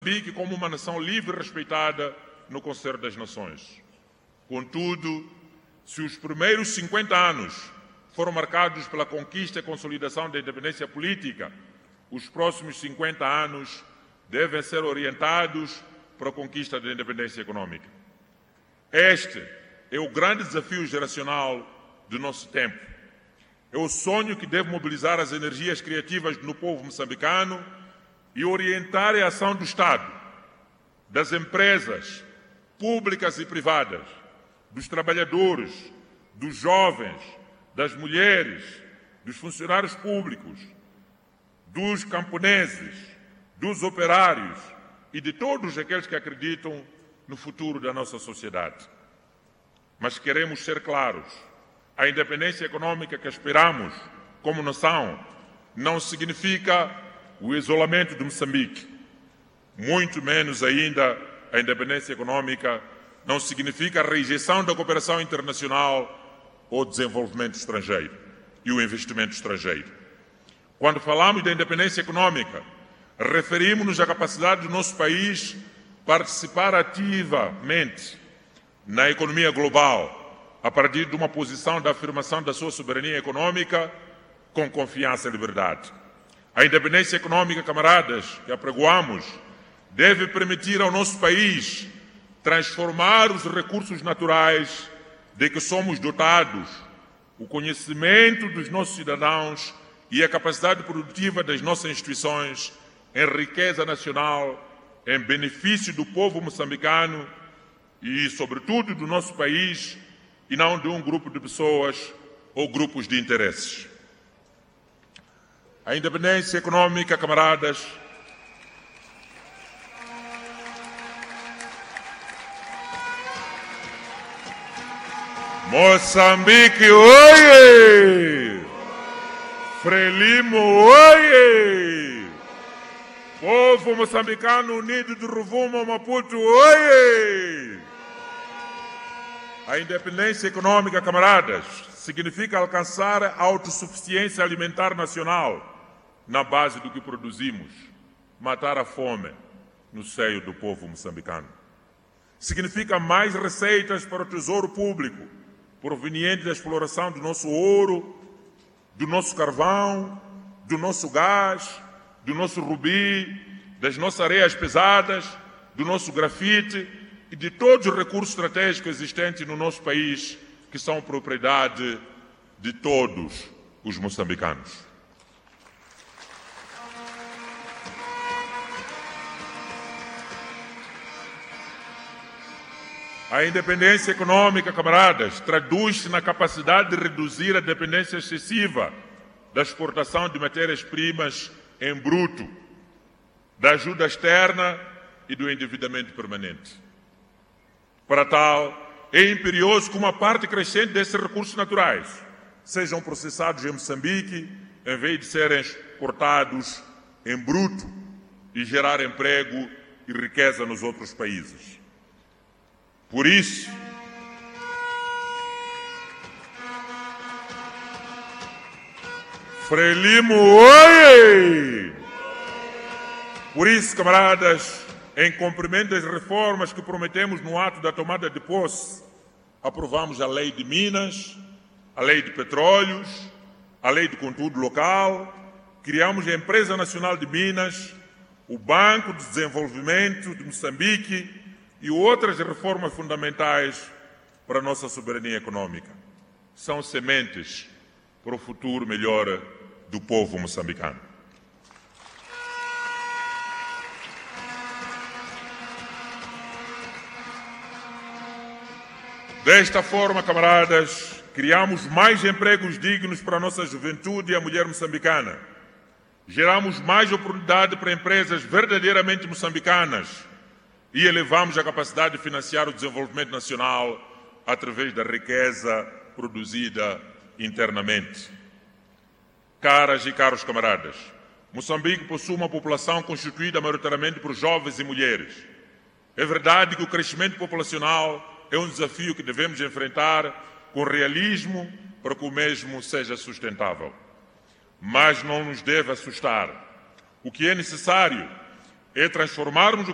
Moçambique como uma nação livre e respeitada no concerto das nações. Contudo, se os primeiros 50 anos foram marcados pela conquista e consolidação da independência política, os próximos 50 anos devem ser orientados para a conquista da independência econômica. Este é o grande desafio geracional do nosso tempo. É o sonho que deve mobilizar as energias criativas no povo moçambicano e orientar a ação do Estado, das empresas públicas e privadas, dos trabalhadores, dos jovens, das mulheres, dos funcionários públicos, dos camponeses, dos operários e de todos aqueles que acreditam no futuro da nossa sociedade. Mas queremos ser claros: a independência econômica que aspiramos como nação não significa o isolamento de Moçambique. Muito menos ainda, a independência econômica não significa a rejeição da cooperação internacional ou desenvolvimento estrangeiro e o investimento estrangeiro. Quando falamos da independência econômica, referimos-nos à capacidade do nosso país participar ativamente na economia global, a partir de uma posição de afirmação da sua soberania econômica com confiança e liberdade. A independência econômica, camaradas, que apregoamos, deve permitir ao nosso país transformar os recursos naturais de que somos dotados, o conhecimento dos nossos cidadãos e a capacidade produtiva das nossas instituições em riqueza nacional, em benefício do povo moçambicano e, sobretudo, do nosso país, e não de um grupo de pessoas ou grupos de interesses. A independência econômica, camaradas, Moçambique, oie! Frelimo, oie! Povo moçambicano unido de Rovuma, Maputo, oie! A independência econômica, camaradas, significa alcançar a autossuficiência alimentar nacional na base do que produzimos, matar a fome no seio do povo moçambicano. Significa mais receitas para o tesouro público, proveniente da exploração do nosso ouro, do nosso carvão, do nosso gás, do nosso rubi, das nossas areias pesadas, do nosso grafite e de todos os recursos estratégicos existentes no nosso país, que são propriedade de todos os moçambicanos. A independência econômica, camaradas, traduz-se na capacidade de reduzir a dependência excessiva da exportação de matérias-primas em bruto, da ajuda externa e do endividamento permanente. Para tal, é imperioso que uma parte crescente desses recursos naturais sejam processados em Moçambique, em vez de serem exportados em bruto e gerar emprego e riqueza nos outros países. Por isso, Frelimo, oie! Por isso, camaradas, em cumprimento das reformas que prometemos no ato da tomada de posse, aprovamos a Lei de Minas, a Lei de Petróleos, a Lei de Conteúdo Local, criamos a Empresa Nacional de Minas, o Banco de Desenvolvimento de Moçambique e outras reformas fundamentais para a nossa soberania econômica. São sementes para o futuro melhor do povo moçambicano. Desta forma, camaradas, criamos mais empregos dignos para a nossa juventude e a mulher moçambicana. Geramos mais oportunidade para empresas verdadeiramente moçambicanas e elevamos a capacidade de financiar o desenvolvimento nacional através da riqueza produzida internamente. Caras e caros camaradas, Moçambique possui uma população constituída maioritariamente por jovens e mulheres. É verdade que o crescimento populacional é um desafio que devemos enfrentar com realismo para que o mesmo seja sustentável. Mas não nos deve assustar. O que é necessário é transformarmos o